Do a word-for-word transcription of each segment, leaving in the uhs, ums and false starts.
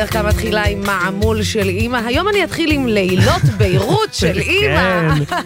בדרך כלל מתחילה עם מעמול של אימא, היום אני אתחיל עם לילות ביירות של אימא.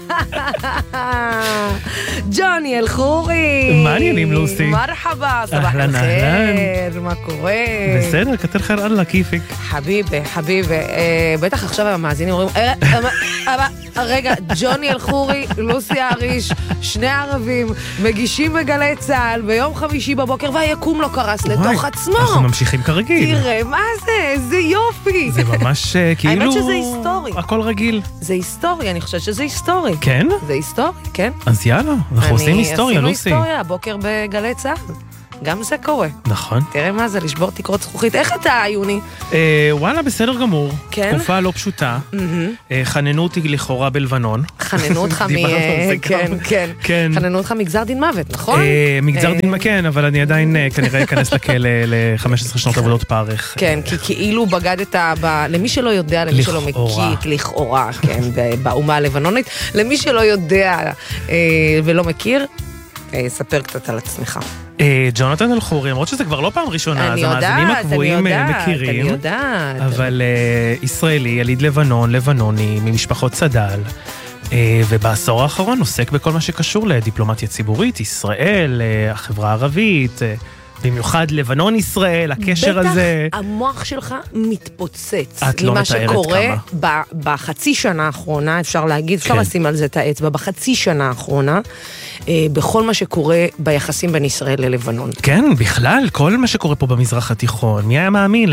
ג'וני אלחורי. מה העניינים לוסי? מרחבה, סבח אלחיר, מה קורה? בסדר, כתר חיר אללה, כיפיק. חביבי, חביבי, בטח עכשיו המאזינים אומרים, רגע, ג'וני אלחורי, לוסי אריש, שני ערבים, מגישים בגלי צהל ביום חמישי בבוקר, והיקום לא קרס לתוך עצמו. אנחנו ממשיכים כרגיל. תראה, מה זה? איזה יופי. זה ממש כאילו... האמת שזה היסטורי. הכל רגיל. זה היסטורי, אני חושבת שזה היסטורי. כן? זה היסטורי, כן. אז יאללה, אנחנו עושים היסטוריה, לוסי. עשינו היסטוריה, הבוקר בגלי צהל. גם זה קורה. נכון. תראה מה זה, לשבור תקרות זכוכית. איך אתה, יוני? וואלה, בסדר גמור. כן? תקופה לא פשוטה. חננו אותי לכאורה בלבנון. חננו אותך מ... כן, כן. חננו אותך מגזר דין מוות, נכון? מגזר דין כן, אבל אני עדיין כנראה אכנס לכלא ל-חמש עשרה שנות עבודות פרך. כן, כי כאילו בגדת למי שלא יודע, למי שלא מכיר, לכאורה, כן, באומה הלבנונית. למי שלא יודע ולא מכיר, ספר קצת על עצמך. ג'ונתן אלחורי, למרות שזה כבר לא פעם ראשונה, אז המאזינים הקבועים מכירים. אני יודעת, אבל ישראלי, יליד לבנון, לבנוני, ממשפחות צד"ל, ובעשור האחרון עוסק בכל מה שקשור לדיפלומטיה ציבורית, ישראל, החברה הערבית, במיוחד לבנון ישראל, הקשר הזה. בטח המוח שלך מתפוצץ. את לא מתארת כמה. ממה שקורה בחצי שנה האחרונה, אפשר להגיד, אפשר לשים על זה את האצבע, בחצי שנה האחרונה, בכל מה שקורה ביחסים בין ישראל ללבנון. כן, בכלל, כל מה שקורה פה במזרח התיכון, מי היה מאמין?